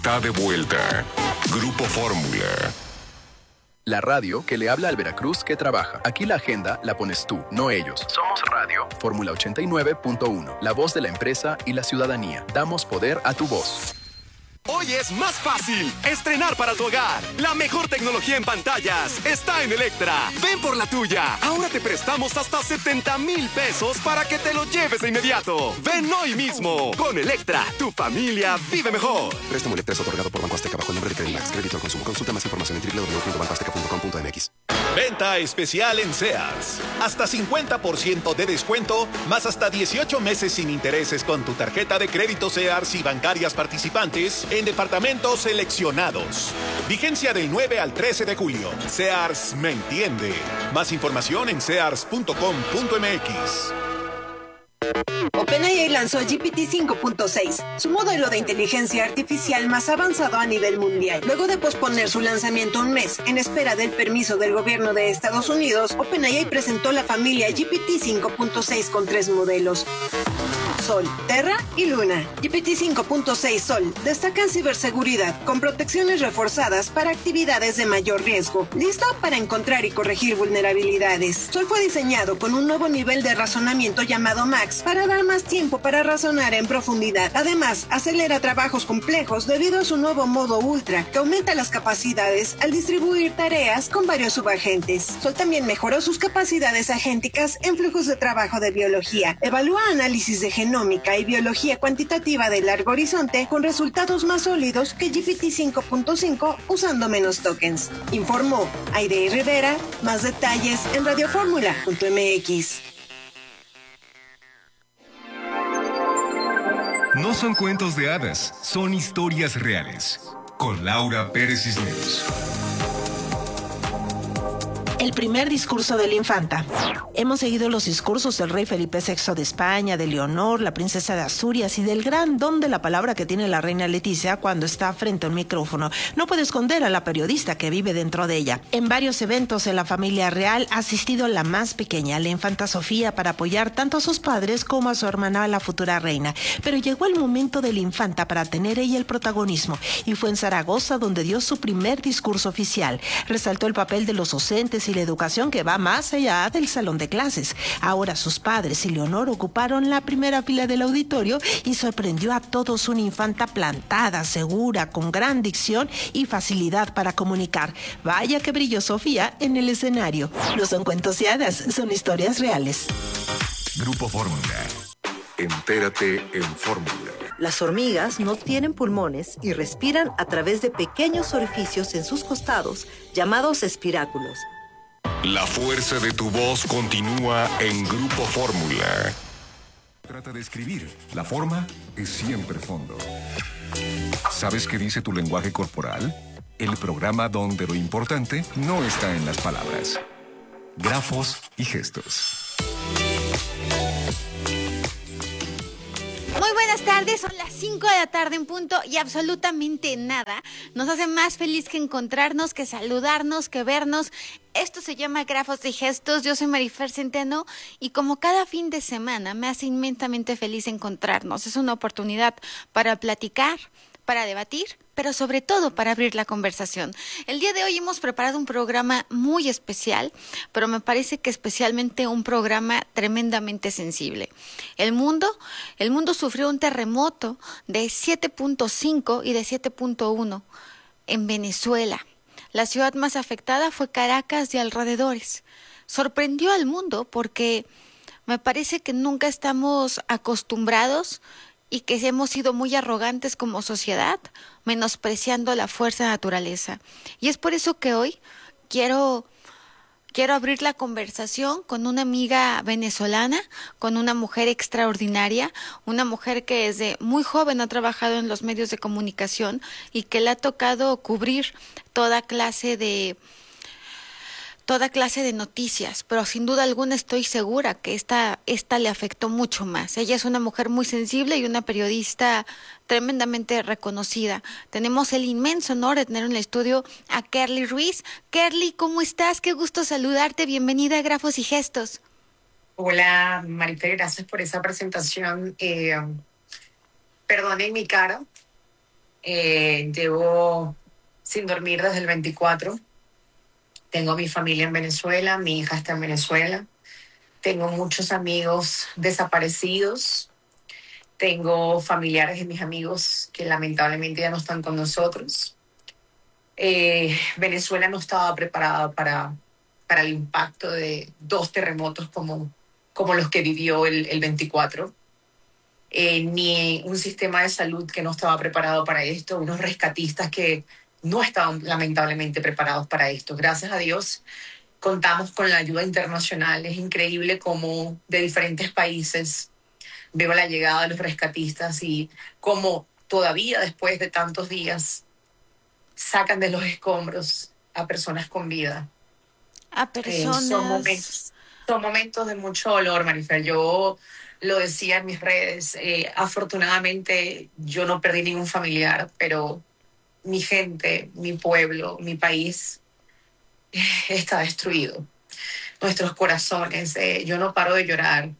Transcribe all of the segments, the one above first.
Está de vuelta. Grupo Fórmula. La radio que le habla al Veracruz que trabaja. Aquí la agenda la pones tú, no ellos. Somos Radio. Fórmula 89.1. La voz de la empresa y la ciudadanía. Damos poder a tu voz. Hoy es más fácil estrenar para tu hogar. La mejor tecnología en pantallas está en Electra. Ven por la tuya. Ahora te prestamos hasta 70,000 pesos para que te lo lleves de inmediato. Ven hoy mismo. Con Electra, tu familia vive mejor. Préstamo Electra es otorgado por Banco Azteca bajo el nombre de Credimax. Crédito al consumo. Consulta más información en www.bancoazteca.com.mx. Venta especial en Sears. Hasta 50% de descuento, más hasta 18 meses sin intereses con tu tarjeta de crédito Sears y bancarias participantes en departamentos seleccionados. Vigencia del 9 al 13 de julio. Sears me entiende. Más información en sears.com.mx. OpenAI lanzó GPT 5.6, su modelo de inteligencia artificial más avanzado a nivel mundial. Luego de posponer su lanzamiento un mes en espera del permiso del gobierno de Estados Unidos, OpenAI presentó la familia GPT 5.6 con 3 modelos: Sol, Terra y Luna. GPT 5.6 Sol destaca en ciberseguridad con protecciones reforzadas para actividades de mayor riesgo, listo para encontrar y corregir vulnerabilidades. Sol fue diseñado con un nuevo nivel de razonamiento llamado Max para dar más tiempo para razonar en profundidad. Además, acelera trabajos complejos debido a su nuevo modo Ultra, que aumenta las capacidades al distribuir tareas con varios subagentes. Sol también mejoró sus capacidades agénticas en flujos de trabajo de biología. Evalúa análisis de genómica y biología cuantitativa de largo horizonte con resultados más sólidos que GPT 5.5 usando menos tokens. Informó Airey Rivera. Más detalles en radioformula.mx. No son cuentos de hadas, son historias reales. Con Laura Pérez Cisneros. El primer discurso de la infanta. Hemos seguido los discursos del rey Felipe VI de España, de Leonor, la princesa de Asturias y del gran don de la palabra que tiene la reina Leticia cuando está frente a un micrófono. No puede esconder a la periodista que vive dentro de ella. En varios eventos de la familia real ha asistido la más pequeña, la infanta Sofía, para apoyar tanto a sus padres como a su hermana, la futura reina. Pero llegó el momento de la infanta para tener ella el protagonismo, y fue en Zaragoza donde dio su primer discurso oficial. Resaltó el papel de los docentes y la educación que va más allá del salón de clases. Ahora sus padres y Leonor ocuparon la primera fila del auditorio y sorprendió a todos una infanta plantada, segura, con gran dicción y facilidad para comunicar. Vaya que brilló Sofía en el escenario. No son cuentos y hadas, son historias reales. Grupo Fórmula. Entérate en Fórmula. Las hormigas no tienen pulmones y respiran a través de pequeños orificios en sus costados, llamados espiráculos. La fuerza de tu voz continúa en Grupo Fórmula. Trata de escribir. La forma es siempre fondo. ¿Sabes qué dice tu lenguaje corporal? El programa donde lo importante no está en las palabras. Grafos y gestos. Muy buenas tardes, son las 5 de la tarde en punto y absolutamente nada nos hace más feliz que encontrarnos, que saludarnos, que vernos. Esto se llama Grafos y Gestos. Yo soy Marifer Centeno y como cada fin de semana me hace inmensamente feliz encontrarnos. Es una oportunidad para platicar, para debatir, pero sobre todo para abrir la conversación. El día de hoy hemos preparado un programa muy especial, pero me parece que especialmente un programa tremendamente sensible. El mundo sufrió un terremoto de 7.5 y de 7.1 en Venezuela. La ciudad más afectada fue Caracas y alrededores. Sorprendió al mundo porque me parece que nunca estamos acostumbrados y que hemos sido muy arrogantes como sociedad, menospreciando la fuerza de la naturaleza. Y es por eso que hoy quiero abrir la conversación con una amiga venezolana, con una mujer extraordinaria, una mujer que desde muy joven ha trabajado en los medios de comunicación y que le ha tocado cubrir toda clase de noticias, pero sin duda alguna estoy segura que esta le afectó mucho más. Ella es una mujer muy sensible y una periodista tremendamente reconocida. Tenemos el inmenso honor de tener en el estudio a Kerly Ruiz. Kerly, ¿cómo estás? Qué gusto saludarte. Bienvenida a Grafos y Gestos. Hola, Marifer, gracias por esa presentación. Perdonen mi cara, Llevo sin dormir desde el 24. Tengo mi familia en Venezuela, mi hija está en Venezuela. Tengo muchos amigos desaparecidos. Tengo familiares de mis amigos que lamentablemente ya no están con nosotros. Venezuela no estaba preparada para el impacto de dos terremotos como los que vivió el 24. Ni un sistema de salud que no estaba preparado para esto, unos rescatistas que no estaban lamentablemente preparados para esto. Gracias a Dios contamos con la ayuda internacional. Es increíble cómo de diferentes países veo la llegada de los rescatistas y cómo todavía después de tantos días sacan de los escombros a personas con vida. A personas. Son momentos de mucho dolor, Marifer. Yo lo decía en mis redes. Afortunadamente yo no perdí ningún familiar, pero mi gente, mi pueblo, mi país está destruido. Nuestros corazones. Yo no paro de llorar.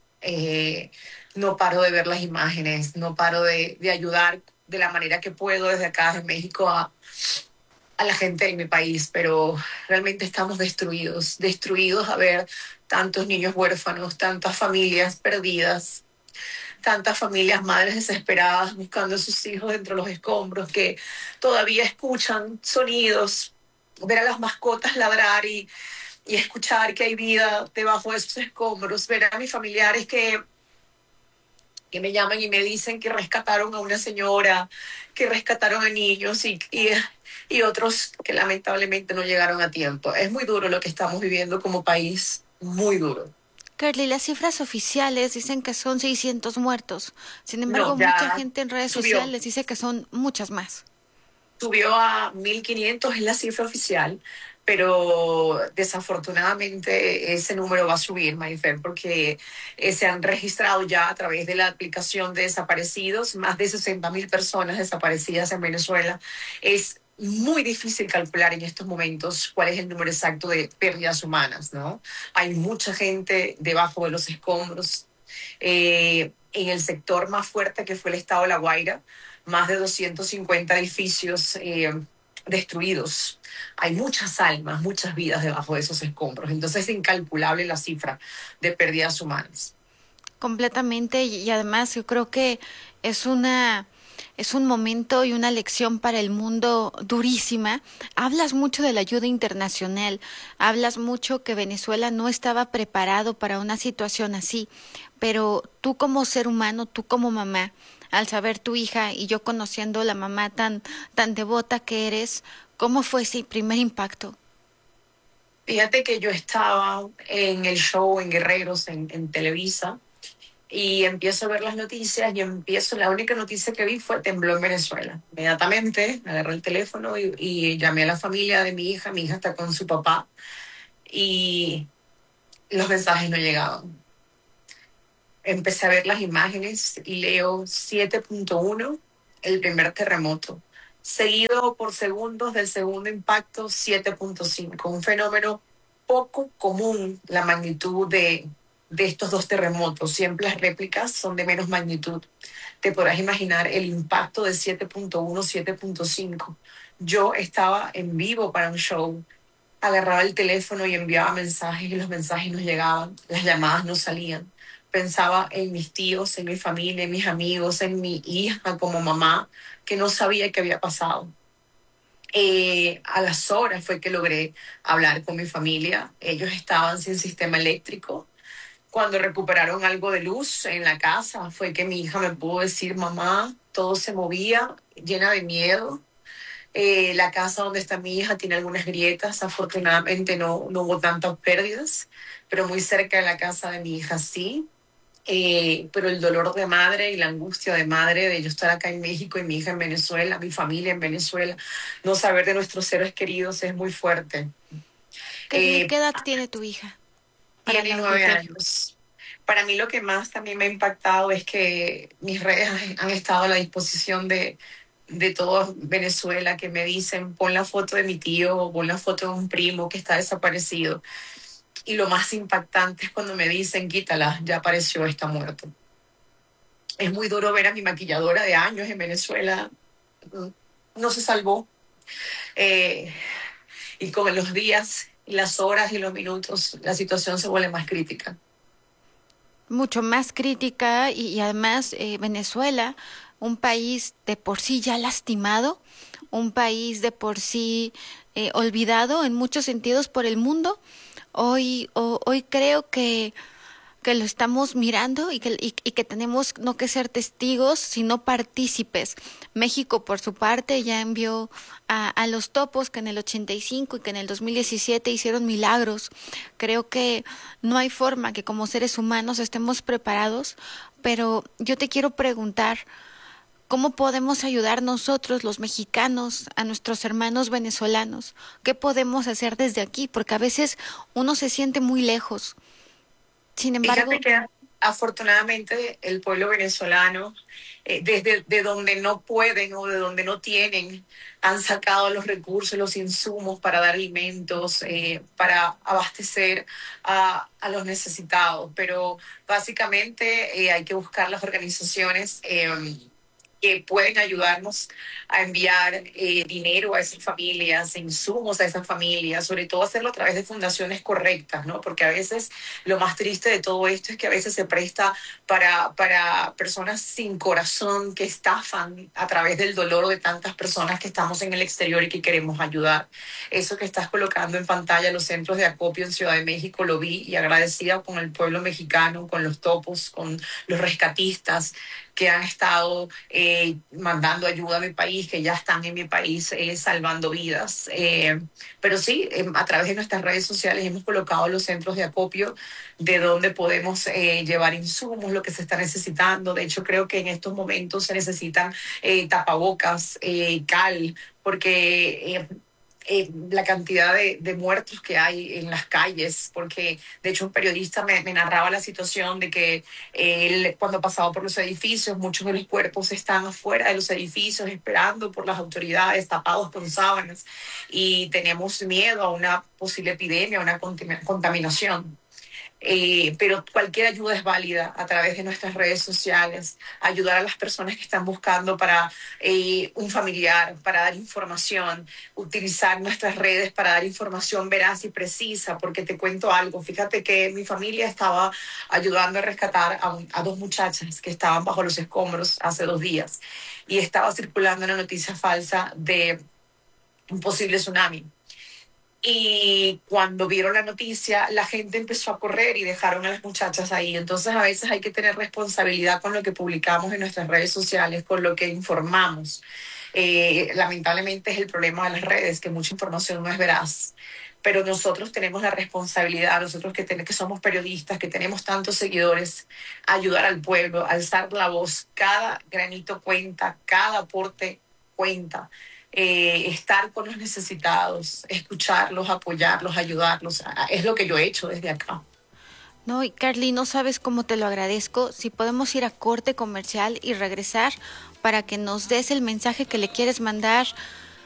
No paro de ver las imágenes. No paro de ayudar de la manera que puedo desde acá, desde México, a la gente de mi país, pero realmente estamos destruidos a ver tantos niños huérfanos, tantas familias perdidas, tantas familias, madres desesperadas buscando a sus hijos dentro de los escombros, que todavía escuchan sonidos, ver a las mascotas ladrar y escuchar que hay vida debajo de esos escombros, ver a mis familiares que me llaman y me dicen que rescataron a una señora, que rescataron a niños y otros que lamentablemente no llegaron a tiempo. Es muy duro lo que estamos viviendo como país, muy duro. Carly, las cifras oficiales dicen que son 600 muertos. Sin embargo, No, ya mucha gente en redes subió. sociales dice que son muchas más. Subió a 1.500, es la cifra oficial, pero desafortunadamente ese número va a subir, Marifer, porque se han registrado ya a través de la aplicación de desaparecidos más de 60.000 personas desaparecidas en Venezuela. Es muy difícil calcular en estos momentos cuál es el número exacto de pérdidas humanas, ¿no? Hay mucha gente debajo de los escombros. En el sector más fuerte que fue el estado de La Guaira, más de 250 edificios destruidos. Hay muchas almas, muchas vidas debajo de esos escombros. Entonces es incalculable la cifra de pérdidas humanas. Completamente, y además yo creo que es un momento y una lección para el mundo durísima. Hablas mucho de la ayuda internacional, hablas mucho que Venezuela no estaba preparado para una situación así, pero tú como ser humano, tú como mamá, al saber tu hija y yo conociendo la mamá tan devota que eres, ¿cómo fue ese primer impacto? Fíjate que yo estaba en el show en Guerreros, en Televisa, y empiezo a ver las noticias la única noticia que vi fue tembló en Venezuela. Inmediatamente agarré el teléfono y llamé a la familia de mi hija está con su papá, y los mensajes no llegaban. Empecé a ver las imágenes y leo 7.1, el primer terremoto, seguido por segundos del segundo impacto, 7.5, un fenómeno poco común, la magnitud de estos dos terremotos. Siempre las réplicas son de menos magnitud. Te podrás imaginar el impacto de 7.1, 7.5. Yo estaba en vivo para un show, agarraba el teléfono y enviaba mensajes y los mensajes no llegaban, las llamadas no salían. Pensaba en mis tíos, en mi familia, en mis amigos, en mi hija como mamá, que no sabía qué había pasado. A las horas fue que logré hablar con mi familia. Ellos estaban sin sistema eléctrico. Cuando recuperaron algo de luz en la casa, fue que mi hija me pudo decir, mamá, todo se movía, llena de miedo. La casa donde está mi hija tiene algunas grietas. Afortunadamente no hubo tantas pérdidas, pero muy cerca de la casa de mi hija sí. Pero el dolor de madre y la angustia de madre de yo estar acá en México y mi hija en Venezuela, mi familia en Venezuela, no saber de nuestros seres queridos es muy fuerte. ¿Qué edad tiene tu hija? Tiene 9 años. Para mí lo que más también me ha impactado es que mis redes han estado a la disposición de todo Venezuela, que me dicen, pon la foto de mi tío, pon la foto de un primo que está desaparecido. Y lo más impactante es cuando me dicen, quítala, ya apareció, está muerto. Es muy duro ver a mi maquilladora de años en Venezuela no se salvó. Y con los días, las horas y los minutos, la situación se vuelve más crítica. Mucho más crítica y además Venezuela, un país de por sí ya lastimado, un país de por sí olvidado en muchos sentidos por el mundo. Hoy creo que lo estamos mirando y que tenemos no que ser testigos, sino partícipes. México, por su parte, ya envió a los topos que en el 85 y que en el 2017 hicieron milagros. Creo que no hay forma que como seres humanos estemos preparados, pero yo te quiero preguntar, ¿cómo podemos ayudar nosotros, los mexicanos, a nuestros hermanos venezolanos? ¿Qué podemos hacer desde aquí? Porque a veces uno se siente muy lejos. Sin embargo, fíjate que afortunadamente el pueblo venezolano, desde de donde no pueden o de donde no tienen, han sacado los recursos, los insumos para dar alimentos, para abastecer a los necesitados. Pero básicamente hay que buscar las organizaciones que pueden ayudarnos a enviar dinero a esas familias, insumos a esas familias, sobre todo hacerlo a través de fundaciones correctas, ¿no? Porque a veces lo más triste de todo esto es que a veces se presta para personas sin corazón que estafan a través del dolor de tantas personas que estamos en el exterior y que queremos ayudar. Eso que estás colocando en pantalla, los centros de acopio en Ciudad de México, lo vi y agradecida con el pueblo mexicano, con los topos, con los rescatistas que han estado mandando ayuda a mi país, que ya están en mi país salvando vidas. Pero sí, a través de nuestras redes sociales hemos colocado los centros de acopio de donde podemos llevar insumos, lo que se está necesitando. De hecho, creo que en estos momentos se necesitan tapabocas, cal, porque la cantidad de muertos que hay en las calles, porque de hecho un periodista me narraba la situación de que él cuando pasaba por los edificios, muchos de los cuerpos están afuera de los edificios esperando por las autoridades, tapados con sábanas, y tenemos miedo a una posible epidemia, a una contaminación. Pero cualquier ayuda es válida a través de nuestras redes sociales, ayudar a las personas que están buscando para un familiar, para dar información, utilizar nuestras redes para dar información veraz y precisa, porque te cuento algo, fíjate que mi familia estaba ayudando a rescatar a dos muchachas que estaban bajo los escombros hace 2 días y estaba circulando una noticia falsa de un posible tsunami. Y cuando vieron la noticia, la gente empezó a correr y dejaron a las muchachas ahí. Entonces, a veces hay que tener responsabilidad con lo que publicamos en nuestras redes sociales, con lo que informamos. Lamentablemente es el problema de las redes, que mucha información no es veraz. Pero nosotros tenemos la responsabilidad, nosotros que somos periodistas, que tenemos tantos seguidores, ayudar al pueblo, alzar la voz. Cada granito cuenta, cada aporte cuenta. Estar con los necesitados, escucharlos, apoyarlos, ayudarlos. Es lo que yo he hecho desde acá. No, y Carly, no sabes cómo te lo agradezco. Si podemos ir a corte comercial y regresar para que nos des el mensaje que le quieres mandar